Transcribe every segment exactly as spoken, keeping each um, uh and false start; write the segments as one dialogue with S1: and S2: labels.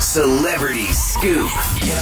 S1: Celebrity Scoop.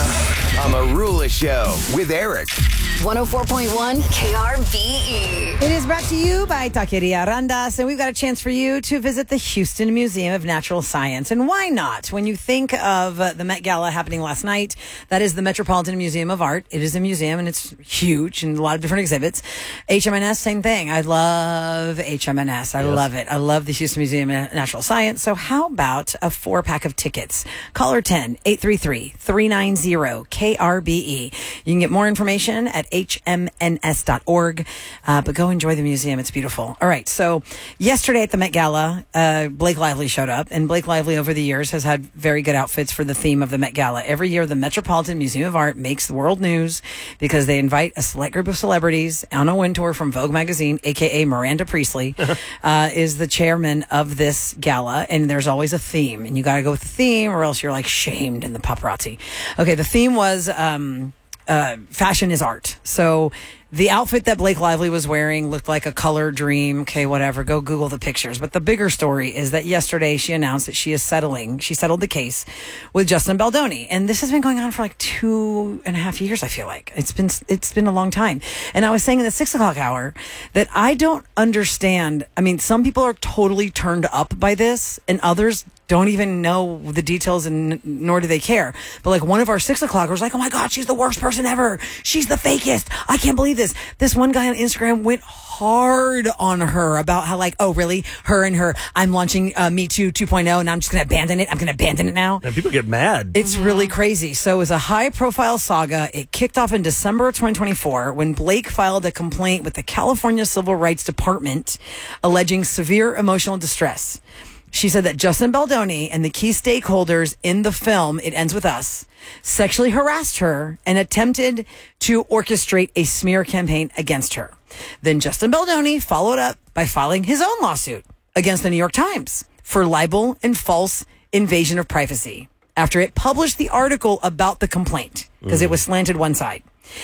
S1: On the Rula Show with Eric.
S2: one oh four point one K R B E.
S3: It is brought to you by Taqueria Arandas, and we've got a chance for you to visit the Houston Museum of Natural Science. And why not? When you think of uh, the Met Gala happening last night, that is the Metropolitan Museum of Art. It is a museum, and it's huge and a lot of different exhibits. H M N S, same thing. I love H M N S. I yes. love it. I love the Houston Museum of Natural Science. So how about a four-pack of tickets? Caller ten, eight three three, three nine zero, K R B E. You can get more information at H M N S dot org, uh, but go enjoy the museum. It's beautiful. All right, so yesterday at the Met Gala, uh, Blake Lively showed up, and Blake Lively over the years has had very good outfits for the theme of the Met Gala. Every year, the Metropolitan Museum of Art makes the world news because they invite a select group of celebrities. Anna Wintour from Vogue magazine, a k a. Miranda Priestley, uh, is the chairman of this gala, and there's always a theme, and you got to go with the theme or else you're like shamed in the paparazzi. Okay, the theme was... Um, Uh, fashion is art. So the outfit that Blake Lively was wearing looked like a color dream. Okay, whatever. Go Google the pictures. But the bigger story is that yesterday she announced that she is settling. She settled the case with Justin Baldoni. And this has been going on for like two and a half years, I feel like. It's been, it's been a long time. And I was saying in the six o'clock hour that I don't understand. I mean, some people are totally turned up by this and others don't even know the details and nor do they care. But like one of our six o'clockers was like, oh my God, she's the worst person ever. She's the fakest. I can't believe this. This one guy on Instagram went hard on her about how like, oh really? Her and her, I'm launching uh, Me Too two point oh and I'm just going to abandon it. I'm going to abandon it now.
S4: And people get mad.
S3: It's really crazy. So it was a high profile saga. It kicked off in December of twenty twenty-four when Blake filed a complaint with the California Civil Rights Department alleging severe emotional distress. She said that Justin Baldoni and the key stakeholders in the film, It Ends With Us, sexually harassed her and attempted to orchestrate a smear campaign against her. Then Justin Baldoni followed up by filing his own lawsuit against the New York Times for libel and false invasion of privacy after it published the article about the complaint because mm. it was slanted one side.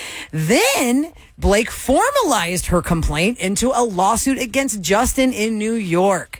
S3: Then Blake formalized her complaint into a lawsuit against Justin in New York.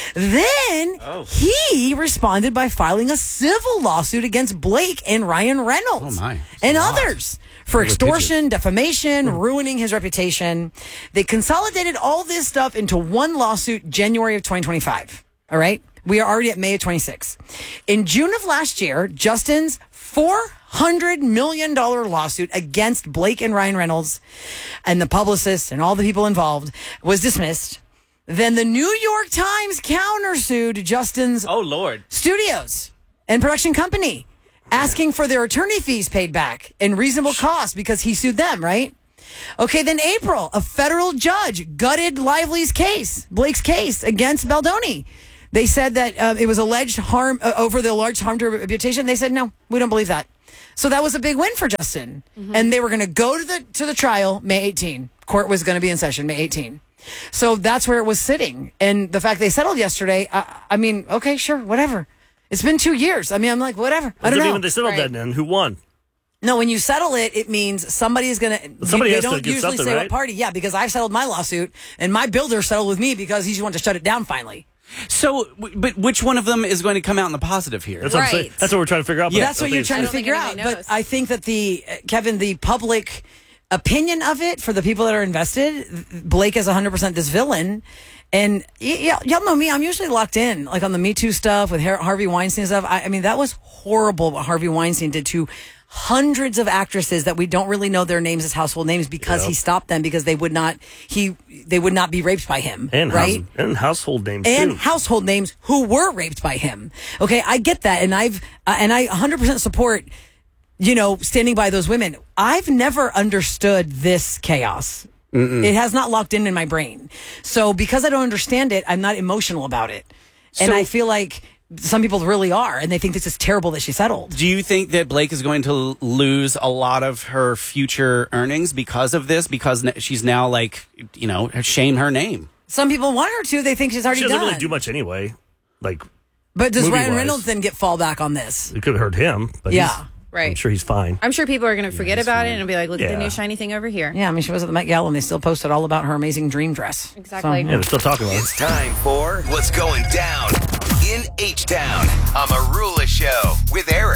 S3: Then oh. he responded by filing a civil lawsuit against Blake and Ryan Reynolds
S5: oh my.
S3: and others for extortion, defamation, mm. ruining his reputation. They consolidated all this stuff into one lawsuit January of twenty twenty-five. All right. We are already at May of twenty-six. In June of last year, Justin's four hundred million dollars lawsuit against Blake and Ryan Reynolds and the publicists and all the people involved was dismissed. Then the New York Times countersued Justin's
S4: oh Lord
S3: studios and production company, asking for their attorney fees paid back in reasonable cost because he sued them, right? Okay, then April, a federal judge gutted Lively's case, Blake's case against Baldoni. They said that uh, it was alleged harm uh, over the alleged harm to her reputation. They said, no, we don't believe that. So that was a big win for Justin. Mm-hmm. And they were going to go to the to the trial May eighteenth. Court was going to be in session May eighteenth. So that's where it was sitting. And the fact they settled yesterday, I, I mean, okay, sure, whatever. It's been two years. I mean, I'm like, whatever. I don't know.
S4: Even they settled right. that then. Who won?
S3: No, when you settle it, it means somebody is going to...
S4: Somebody
S3: they
S4: has
S3: don't
S4: to get
S3: usually
S4: something,
S3: say
S4: right?
S3: what party. Yeah, because I've settled my lawsuit, and my builder settled with me because he just wanted to shut it down finally.
S5: So, but which one of them is going to come out in the positive here?
S4: That's what
S2: right.
S4: I'm saying. That's what we're trying to figure out.
S3: Yeah, that's what you're trying to figure out.
S2: Knows.
S3: But I think that the, uh, Kevin, the public opinion of it for the people that are invested, Blake is one hundred percent this villain. And y- y- y'all know me, I'm usually locked in, like on the Me Too stuff with Har- Harvey Weinstein stuff. I, I mean, that was horrible what Harvey Weinstein did to hundreds of actresses that we don't really know their names as household names because yep. he stopped them because they would not he they would not be raped by him,
S4: and
S3: right?
S4: House, and household names
S3: and
S4: too.
S3: household names who were raped by him. Okay, I get that, and I've uh, and I one hundred percent support, you know, standing by those women. I've never understood this chaos. Mm-mm. It has not locked in in my brain. So because I don't understand it, I'm not emotional about it, and
S5: so,
S3: I feel like some people really are, and they think this is terrible that she settled.
S5: Do you think that Blake is going to lose a lot of her future earnings because of this? Because she's now, like, you know, shame her name.
S3: Some people want her to. They think she's already
S4: she doesn't
S3: done.
S4: really do much anyway. Like,
S3: but does Ryan
S4: wise.
S3: Reynolds then get fallback on this?
S4: It could have hurt him. But
S3: yeah.
S2: Right.
S4: I'm sure he's fine.
S2: I'm sure people are going to forget
S5: yeah,
S2: about
S5: fine.
S2: it and be like, look
S4: yeah.
S2: at the new shiny thing over here.
S3: Yeah, I mean, she was at the Met Gala and they still posted all about her amazing dream dress.
S2: Exactly.
S3: So,
S4: yeah, they're still talking about it.
S1: It's time for What's Going Down in H-Town on the Rula Show with Eric.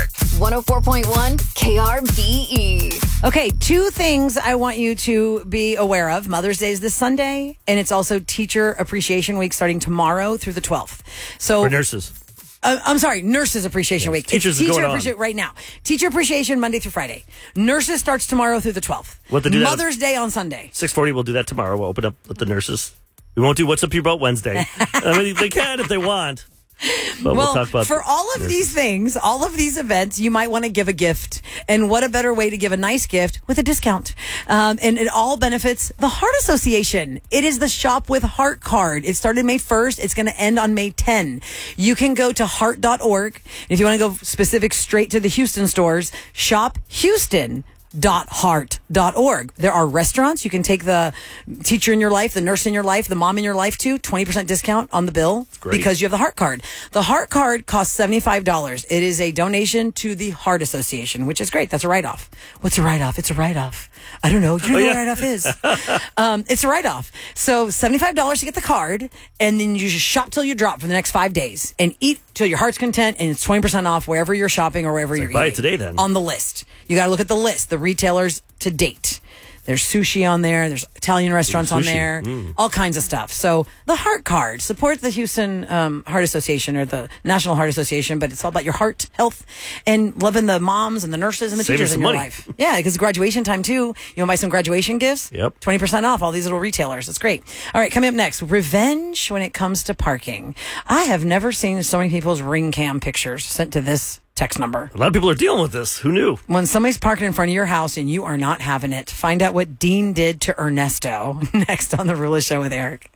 S2: one oh four point one K R V E.
S3: Okay, two things I want you to be aware of. Mother's Day is this Sunday, and it's also Teacher Appreciation Week starting tomorrow through the twelfth. So,
S4: For nurses.
S3: Uh, I'm sorry, Nurses Appreciation Week.
S4: Teachers
S3: it's
S4: is
S3: Teacher
S4: going on.
S3: Appreciation right now. Teacher Appreciation Monday through Friday. Nurses starts tomorrow through the twelfth.
S4: We'll have to do that-
S3: Mother's Day on Sunday.
S4: six forty, we'll do that tomorrow. We'll open up with the nurses. We won't do What's Up Your Boat Wednesday. I mean, they can if they want. But
S3: Well,
S4: we'll talk about
S3: for all of
S4: nurses.
S3: these things, all of these events, you might want to give a gift. And what a better way to give a nice gift with a discount. Um, and it all benefits the Heart Association. It is the Shop with Heart card. It started May first. It's going to end on May tenth. You can go to heart dot org. If you want to go specific straight to the Houston stores, shop Houston. dot heart dot org. There are restaurants you can take the teacher in your life, the nurse in your life, the mom in your life to, twenty percent discount on the bill
S4: great.
S3: because you have the Heart Card. The Heart Card costs seventy-five dollars. It is a donation to the Heart Association, which is great. That's a write-off. What's a write-off? It's a write-off. I don't know. You know
S4: Oh,
S3: what
S4: yeah.
S3: a write-off is. um, it's a write-off. So seventy-five dollars to get the card, and then you just shop till you drop for the next five days and eat till your heart's content, and it's twenty percent off wherever you're shopping or wherever you're
S4: buy it
S3: eating.
S4: today, then.
S3: On the list. You got to look at the list, the retailers to date. There's sushi on there. There's Italian restaurants on
S4: sushi.
S3: there.
S4: Mm.
S3: All kinds of stuff. So the Heart Card, support the Houston um, Heart Association or the National Heart Association, but it's all about your heart health and loving the moms and the nurses and the
S4: Saving
S3: teachers in
S4: some
S3: your
S4: money.
S3: life. Yeah, because graduation time too. You want to buy some graduation gifts?
S4: Yep.
S3: twenty percent off all these little retailers. It's great. All right, coming up next, revenge when it comes to parking. I have never seen so many people's ring cam pictures sent to this text number.
S4: A lot of people are dealing with this. Who knew?
S3: When somebody's parking in front of your house and you are not having it, find out what Dean did to Ernesto next on The Rula Show with Eric.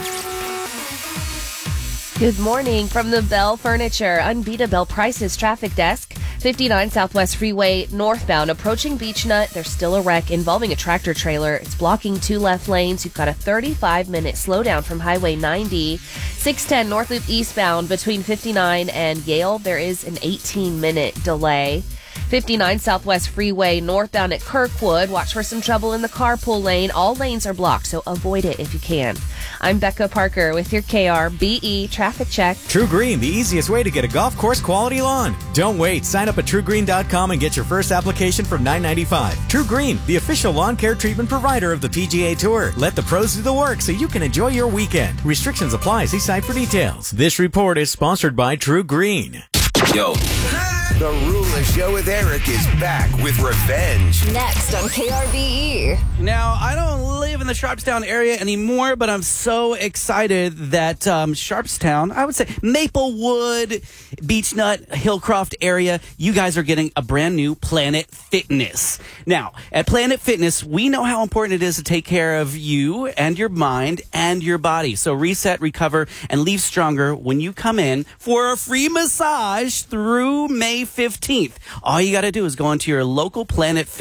S6: Good morning from the Bell Furniture Unbeatable Prices Traffic Desk. fifty-nine Southwest Freeway northbound approaching Beechnut. There's still a wreck involving a tractor trailer. It's blocking two left lanes. You've got a thirty-five minute slowdown from Highway ninety. six ten North Loop eastbound between fifty-nine and Yale. There is an eighteen minute delay. fifty-nine Southwest Freeway northbound at Kirkwood. Watch for some trouble in the carpool lane. All lanes are blocked, so avoid it if you can. I'm Becca Parker with your K R B E traffic check.
S7: True Green, the easiest way to get a golf course quality lawn. Don't wait. Sign up at true green dot com and get your first application for nine ninety-five. True Green, the official lawn care treatment provider of the P G A Tour. Let the pros do the work so you can enjoy your weekend. Restrictions apply. See site for details. This report is sponsored by True Green.
S1: Yo. The Rula Show with Eric is back with revenge.
S2: Next on K R V E.
S5: Now, I don't live in the Sharpstown area anymore, but I'm so excited that um, Sharpstown, I would say Maplewood, Beechnut, Hillcroft area, you guys are getting a brand new Planet Fitness. Now, at Planet Fitness, we know how important it is to take care of you and your mind and your body. So reset, recover, and leave stronger when you come in for a free massage through May fifteenth. All you got to do is go into your local Planet Fitness